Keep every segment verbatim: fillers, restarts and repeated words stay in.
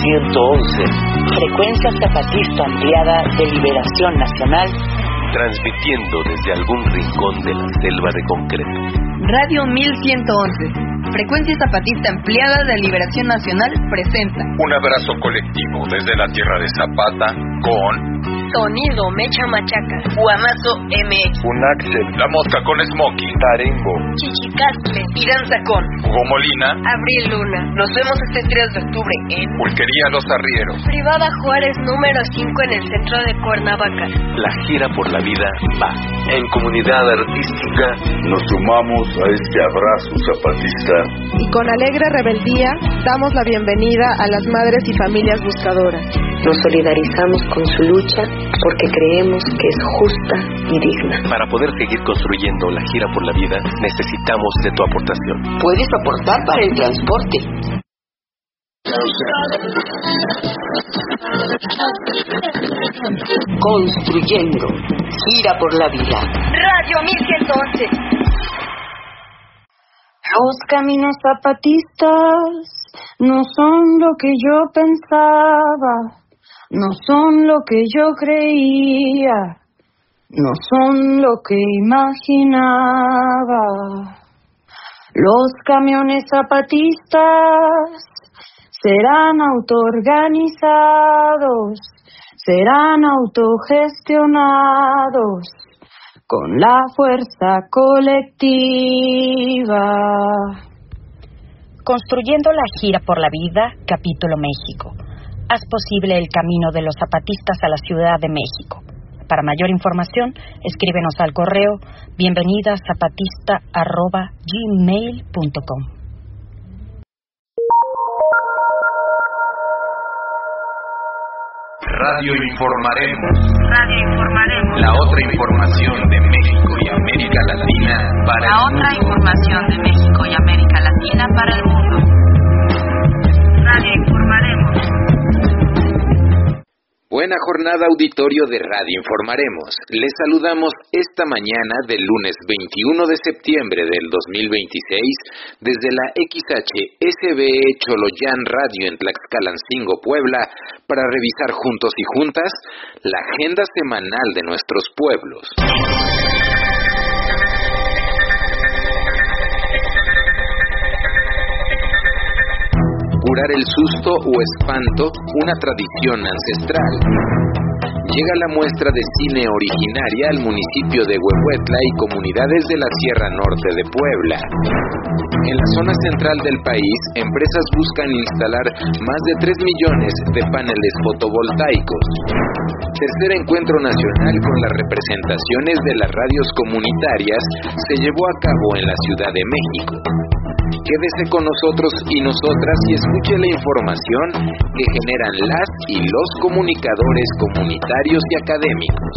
ciento once. Frecuencia zapatista ampliada de Liberación Nacional. Transmitiendo desde algún rincón de la selva de concreto. Radio mil ciento once. Frecuencia zapatista ampliada de Liberación Nacional presenta un abrazo colectivo desde la tierra de Zapata con Sonido Mecha Machaca, Guamazo M X, Unaxel, La Mosca con Smokey, Tarengo, Chichicastle y Danza con Hugo Molina, Abril Luna. Nos vemos este tres de octubre en Pulquería Los Arrieros, Privada Juárez número cinco en el centro de Cuernavaca. La gira por la vida va. En comunidad artística nos sumamos a este abrazo zapatista y con alegre rebeldía damos la bienvenida a las madres y familias buscadoras. Nos solidarizamos con su lucha porque creemos que es justa y digna. Para poder seguir construyendo la gira por la vida, necesitamos de tu aportación. Puedes aportar para el transporte. Construyendo gira por la vida. Radio mil ciento once. Los caminos zapatistas no son lo que yo pensaba. No son lo que yo creía, no son lo que imaginaba. Los camiones zapatistas serán autoorganizados, serán autogestionados con la fuerza colectiva. Construyendo la gira por la vida, capítulo México. Haz posible el camino de los zapatistas a la Ciudad de México. Para mayor información, escríbenos al correo bienvenidazapatista arroba gmail punto com. Radio Informaremos. Radio Informaremos. La otra información de México y América Latina para La el otra mundo. información de México y América Latina para el mundo. Radio Informaremos. Buena jornada, auditorio de Radio Informaremos. Les saludamos esta mañana del lunes veintiuno de septiembre del dos mil veintiséis desde la X H S B E Choloyán Radio en Tlaxcalancingo, Puebla, para revisar juntos y juntas la agenda semanal de nuestros pueblos. Curar el susto o espanto, una tradición ancestral. Llega la muestra de cine originaria al municipio de Huehuetla y comunidades de la Sierra Norte de Puebla. En la zona central del país, empresas buscan instalar más de tres millones de paneles fotovoltaicos. Tercer encuentro nacional con las representaciones de las radios comunitarias se llevó a cabo en la Ciudad de México. Quédese con nosotros y nosotras y escuche la información que generan las y los comunicadores comunitarios y académicos.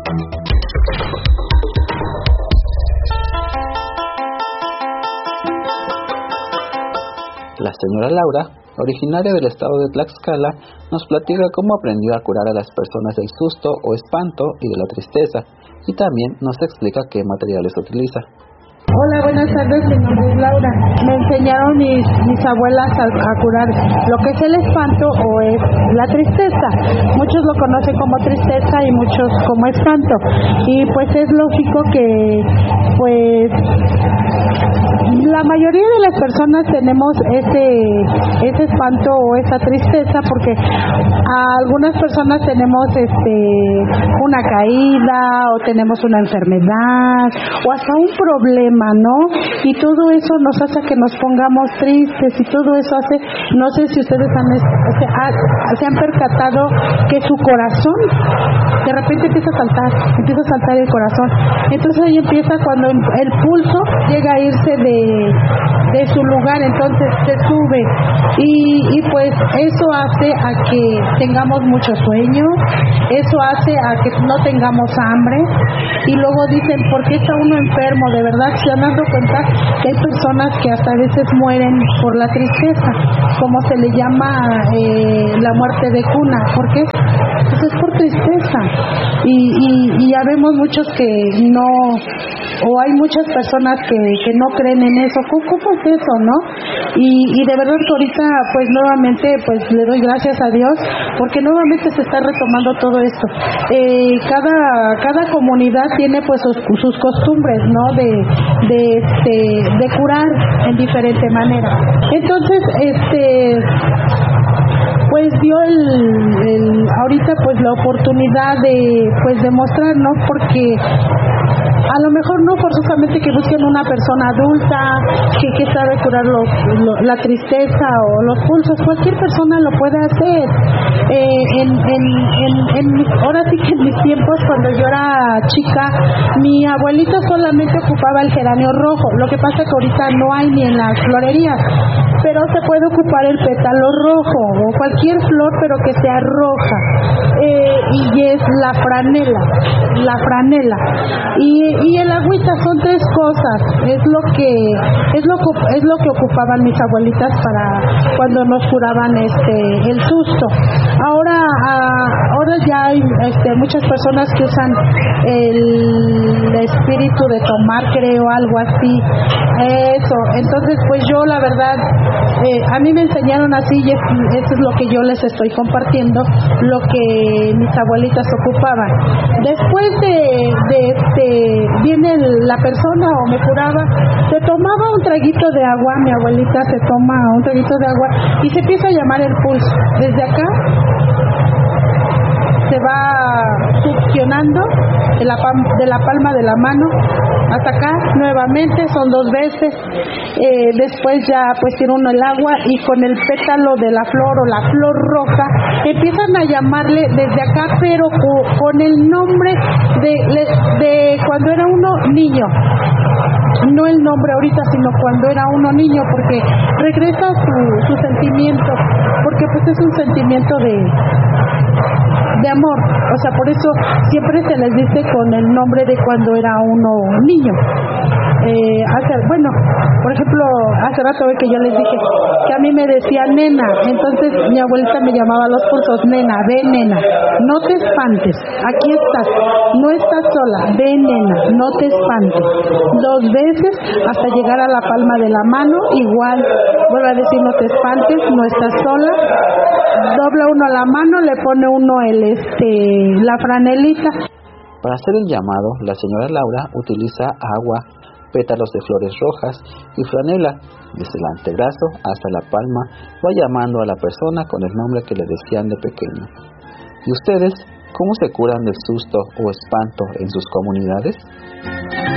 La señora Laura, originaria del estado de Tlaxcala, nos platica cómo aprendió a curar a las personas del susto o espanto y de la tristeza, y también nos explica qué materiales utiliza. Hola, buenas tardes, mi nombre es Laura. Me enseñaron mis, mis abuelas a, a curar lo que es el espanto o es la tristeza. Muchos lo conocen como tristeza y muchos como espanto. Y pues es lógico que pues la mayoría de las personas tenemos ese, ese espanto o esa tristeza porque a algunas personas tenemos este una caída o tenemos una enfermedad o hasta un problema, ¿no? Y todo eso nos hace que nos pongamos tristes y todo eso hace, no sé si ustedes han, se, ha, se han percatado que su corazón de repente empieza a saltar, empieza a saltar el corazón. Entonces ahí empieza cuando el pulso llega a irse de, de su lugar, entonces se sube y, y pues eso hace a que tengamos mucho sueño, eso hace a que no tengamos hambre y luego dicen, ¿por qué está uno enfermo? De verdad se han dado cuenta que hay personas que hasta a veces mueren por la tristeza, como se le llama eh, la muerte de cuna. ¿Por qué? Pues es porque tristeza y, y, y ya vemos muchos que no, o hay muchas personas que, que no creen en eso. ¿Cómo, cómo es eso, no? Y, y de verdad que ahorita pues nuevamente pues le doy gracias a Dios porque nuevamente se está retomando todo esto. Eh, cada cada comunidad tiene pues sus, sus costumbres, ¿no? De de este de curar en diferente manera. Entonces, este pues dio el, el ahorita pues la oportunidad de pues demostrar, ¿no? Porque a lo mejor no forzosamente que busquen una persona adulta que, que sabe curar los, lo, la tristeza o los pulsos. Cualquier persona lo puede hacer. Eh, en, en, en, en mis, ahora sí que en mis tiempos, cuando yo era chica, mi abuelita solamente ocupaba el geranio rojo. Lo que pasa que ahorita no hay ni en las florerías, pero se puede ocupar el pétalo rojo o cualquier flor, pero que sea roja. Eh, y es la franela, la franela. Y y el agüita, son tres cosas, es lo que es lo es lo que ocupaban mis abuelitas para cuando nos curaban este el susto. Ahora uh, ahora ya hay este, muchas personas que usan el espíritu de tomar, creo, algo así, eso. Entonces pues yo la verdad eh, a mí me enseñaron así y es, eso es lo que yo les estoy compartiendo, lo que mis abuelitas ocupaban. Después de, de este viene la persona o me curaba, se tomaba un traguito de agua, mi abuelita se toma un traguito de agua y se empieza a llamar el pulso. Desde acá se va succionando de la, de la palma de la mano hasta acá, nuevamente son dos veces. Eh, después ya pues tiene uno el agua y con el pétalo de la flor o la flor roja empiezan a llamarle desde acá, pero con, con el nombre de, de cuando era uno niño, no el nombre ahorita, sino cuando era uno niño, porque regresa su, su sentimiento, porque pues es un sentimiento de de amor, o sea, por eso siempre se les dice con el nombre de cuando era uno niño. Eh, hace, bueno, por ejemplo, hace rato que yo les dije que a mí me decía nena, entonces mi abuelita me llamaba a los pulsos, nena, ven nena, no te espantes, aquí estás, no estás sola, ven nena, no te espantes, dos veces hasta llegar a la palma de la mano, igual, vuelve a decir no te espantes, no estás sola, dobla uno la mano, le pone uno el este la franelita. Para hacer el llamado, la señora Laura utiliza agua, pétalos de flores rojas y franela. Desde el antebrazo hasta la palma va llamando a la persona con el nombre que le decían de pequeño. ¿Y ustedes cómo se curan del susto o espanto en sus comunidades?